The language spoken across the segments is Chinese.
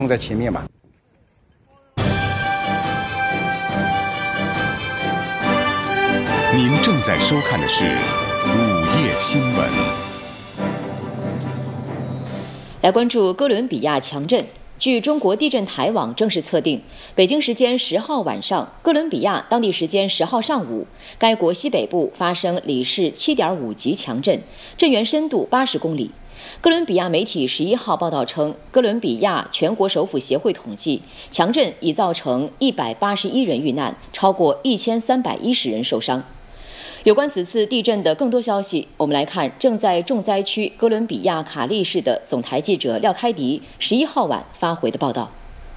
冲在前面吧。 您正在收看的是午夜新闻。 来关注哥伦比亚强震。据中国地震台网正式测定，北京时间10号晚上，哥伦比亚当地时间10号上午，该国西北部发生里氏7.5级强震，震源深度80公里。哥伦比亚媒体11号报道称，哥伦比亚全国首府协会统计，强震已造成181人遇难，超过1310人受伤。有关此次地震的更多消息，我们来看正在重灾区哥伦比亚卡利市的总台记者廖开迪11号晚发回的报道。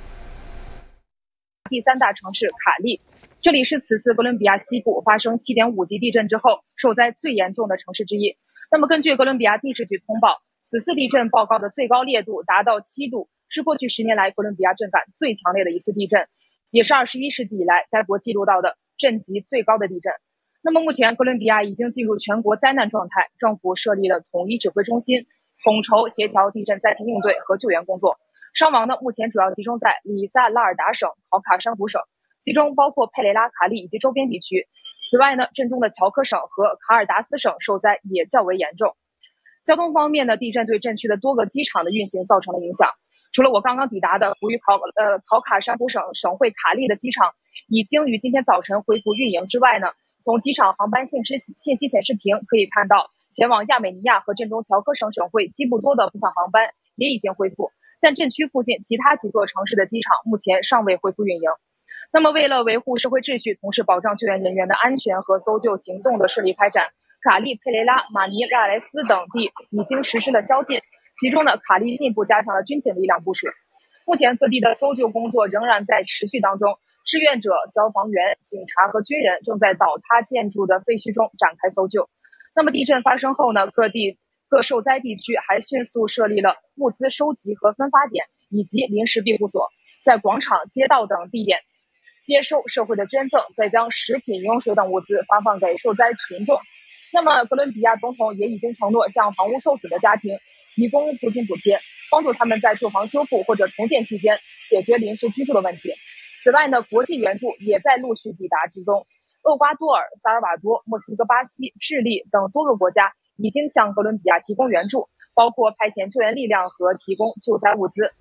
第3大城市卡利，这里是此次哥伦比亚西部发生7.5级地震之后受灾最严重的城市之一。那么根据哥伦比亚地质局通报，此次地震报告的最高烈度达到7度，是过去10年来哥伦比亚震感最强烈的一次地震，也是21世纪以来该国记录到的震级最高的地震。那么目前哥伦比亚已经进入全国灾难状态，政府设立了统一指挥中心，统筹协调地震灾情应对和救援工作。伤亡呢，目前主要集中在里萨拉尔达省、考卡山湖省，其中包括佩雷拉、卡利以及周边地区。此外呢，震中的乔科省和卡尔达斯省受灾也较为严重。交通方面呢，地震对震区的多个机场的运行造成了影响。除了我刚刚抵达的位于考卡山湖省省会卡利的机场已经于今天早晨恢复运营之外呢，从机场航班信息显示屏可以看到，前往亚美尼亚和震中乔科省省会基布多的部分航班也已经恢复，但震区附近其他几座城市的机场目前尚未恢复运营。那么为了维护社会秩序，同时保障救援人员的安全和搜救行动的顺利开展，卡利、佩雷拉、马尼拉莱斯等地已经实施了宵禁，其中呢，卡利进一步加强了军警力量部署。目前各地的搜救工作仍然在持续当中，志愿者、消防员、警察和军人正在倒塌建筑的废墟中展开搜救。那么地震发生后呢，各受灾地区还迅速设立了物资收集和分发点以及临时庇护所，在广场、街道等地点接收社会的捐赠，再将食品、饮用水等物资发放给受灾群众。那么哥伦比亚总统也已经承诺向房屋受损的家庭提供租金补贴，帮助他们在住房修复或者重建期间解决临时居住的问题。此外呢，国际援助也在陆续抵达之中。厄瓜多尔、萨尔瓦多、墨西哥、巴西、智利等多个国家已经向哥伦比亚提供援助，包括派遣救援力量和提供救灾物资。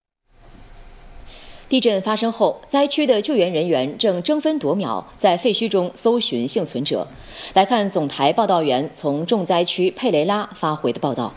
地震发生后，灾区的救援人员正争分夺秒在废墟中搜寻幸存者。来看总台报道员从重灾区佩雷拉发回的报道。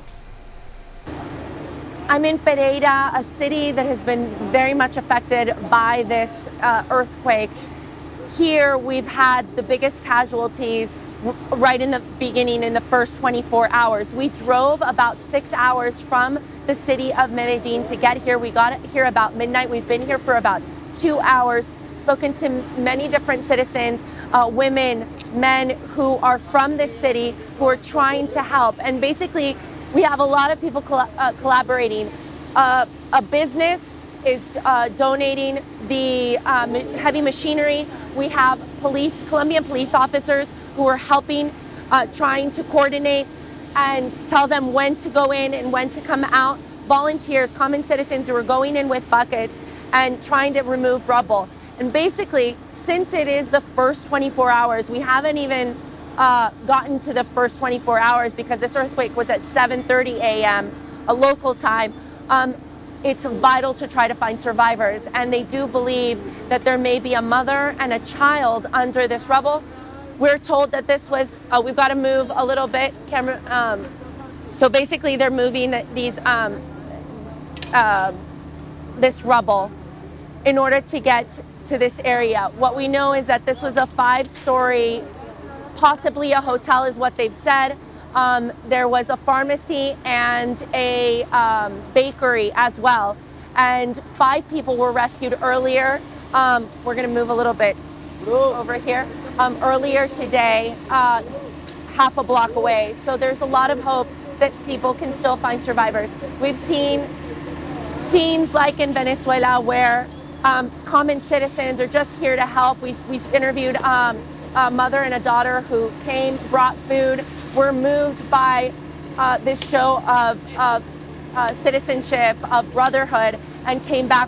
I'm in Pereira, a city that has been very much affected by this earthquake. Here we've had the biggest casualties right in the beginning, in the first 24 hours. We drove about 6 hours from the city of Medellin to get here. We got here about midnight. We've been here for about 2 hours, spoken to many different citizens, women, men who are from this city who are trying to help. And basically, we have a lot of people collaborating. A business is donating the heavy machinery. We have Colombian police officers who are helping, trying to coordinate and tell them when to go in and when to come out. Volunteers, common citizens who are going in with buckets and trying to remove rubble. And basically, since it is the first 24 hours, we haven't even gotten to the first 24 hours because this earthquake was at 7:30 a.m. a local time. It's vital to try to find survivors, and they do believe that there may be a mother and a child under this rubble. We're told that this was, we've got to move a little bit, camera. So basically they're moving this rubble in order to get to this area. What we know is that this was a 5-story, possibly a hotel is what they've said. There was a pharmacy and a bakery as well. And 5 people were rescued earlier. We're going to move a little bit over here. Earlier today, half a block away. So there's a lot of hope that people can still find survivors. We've seen scenes like in Venezuela where common citizens are just here to help. We interviewed a mother and a daughter who came, brought food. We're moved by this show of citizenship, of brotherhood, and came back